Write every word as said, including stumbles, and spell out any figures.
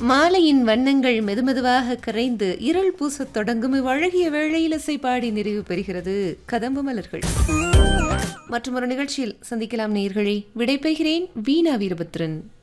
மாலையின் வண்ணங்கள் மெதுமெதுவாக கரைந்து இருள் பூசத் தொடங்கும் இவ்வழகிய வேளையில் இசை பாடி நிறைவு பெறுகிறது கதம்ப மலர்கள். மற்றும் ஒரு நிகழ்ச்சியில் சந்திக்கலாம் நேயர்களே. விடைபெறுகிறேன் வீணா வீரபத்ரன்.